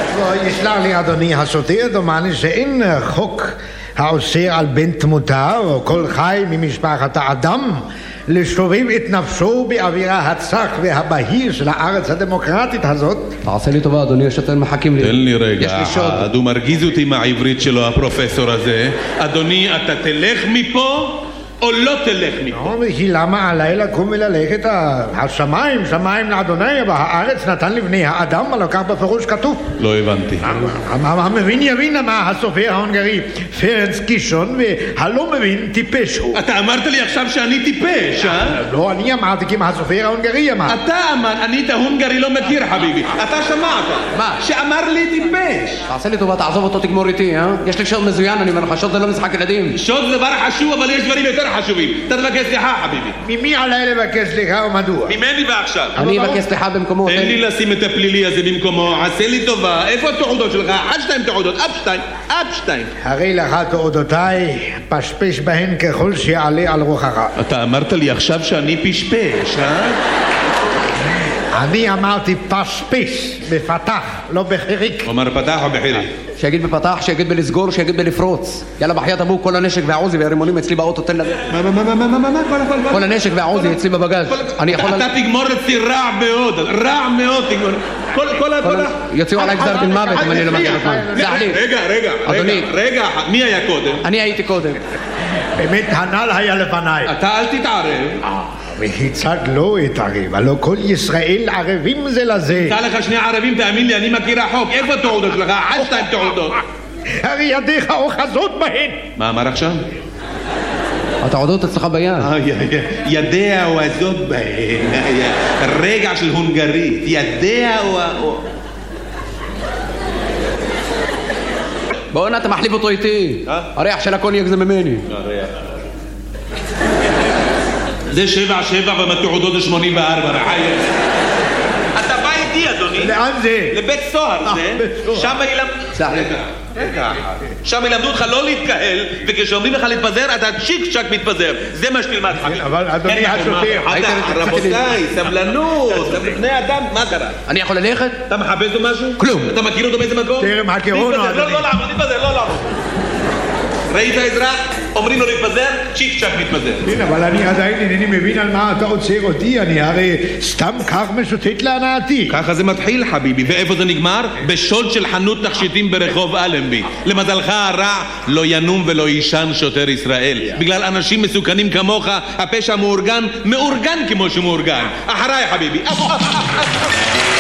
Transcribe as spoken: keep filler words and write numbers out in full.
יסלח לי אדוני השוטר, דומני שאין חוק האוסר על בן תמותה או כל חי ממשפחת האדם לשובב את נפשו באווירה הצח והבהיר של הארץ הדמוקרטית הזאת. תעשה לי טובה אדוני השוטר, מחכים לי. תן לי רגע, יש לי שוד. הוא מרגיז אותי עם העברית שלו הפרופסור הזה. אדוני, אתה תלך מפה או לא תלך מפה? לא, וכי למה עליי לקום וללכת? השמיים, שמיים לאדוני, והארץ נתן לבני האדם, הלא כך בפירוש כתוב. לא הבנתי. המבין יבין מה הסופר ההונגרי פרנץ קישון, והלא מבין טיפש הוא. אתה אמרת לי עכשיו שאני טיפש, אה? לא, אני אמרתי כי מה הסופר ההונגרי אמר. אתה אמר, אני את ההונגרי לא מכיר חביבי. אתה שמעת? מה? שאמר לי טיפש. תעשה לי טובה, תעזוב אותו, תגמור איתי, אה? יש לי שוד מזוין, אני אומר לך, שוד זה לא משחק ילדים. שוד זה דבר חשוב, אבל יש דברים יותר חשובים. אתה תבקש סליחה, חביבי. ממי עליי לבקש סליחה ומדוע? ממני ועכשיו. אני אבקש סליחה במקומו. תן לי לשים את הפלילי הזה במקומו, עשה לי טובה. איפה התעודות שלך? עד שתיים תעודות, אף שתיים, אף שתיים. הרי לך תעודותיי, פשפש בהן ככל שיעלה על רוחך. אתה אמרת לי עכשיו שאני פשפש, אה? אני אמרתי פשפש, בפתח, לא בחיריק. אומר פתח או בחיריק? שיגיד בפתח, שיגיד בלסגור, שיגיד בלפרוץ. יאללה בחייאת אבו, כל הנשק והעוזי והרימונים אצלי באוטו, תן לזה. מה, מה, מה, מה, מה, מה, מה? כל הנשק והעוזי אצלי בבגז. אני יכול... אתה תגמור אצלי רע מאוד, רע מאוד תגמור. כל, כל, כל... יוציאו עליי גזר דין מוות אם אני לא מגיע בזמן. רגע, רגע, רגע, רגע, מי היה קודם? אני הייתי קודם. באמת הנ"ל היה לפניי. אתה אל תתערב. וכיצד לא התערב? הלא כל ישראל ערבים זה לזה. תמצא לך שני ערבים, תאמין לי, אני מכיר החוק. איפה התעודות שלך? עד שתיים תעודות. הרי ידיך אוחזות בהן. מה אמר עכשיו? התעודות אצלך ביד. ידיה אוחזות בהן. רגע של הונגרית. ידיה או... בוא הנה, אתה מחליף אותו איתי. הריח של הקוניאק זה ממני. זה שבע שבע ומתעודות זה שמונים וארבע. אתה בא איתי אדוני. לאן זה? לבית סוהר זה. שם ילמדו... רגע, שם ילמדו אותך לא להתקהל, וכשאומרים לך להתפזר אתה צ'יק צ'ק מתפזר. זה מה שתלמד חביב. אבל אדוני השוטר, רבותיי, סבלנות, בני אדם, מה קרה? אני יכול ללכת? אתה מחפש לו משהו? כלום. אתה מכיר אותו באיזה מקום? טרם הכירונו אדוני. לא, לא לעמוד, להתפזר, לא לעמוד. ראית אזרח? אומרים לו להתפזר, צ'יק צ'ק מתפזר. כן, אבל אני עדיין אינני מבין על מה אתה עוצר אותי, אני הרי סתם כך משוטט להנאתי. ככה זה מתחיל חביבי, ואיפה זה נגמר? בשוד של חנות תכשיטים ברחוב אלנבי. למזלך הרע, לא ינום ולא יישן שוטר ישראל. בגלל אנשים מסוכנים כמוך, הפשע מאורגן, מאורגן כמו שמאורגן. אחריי חביבי.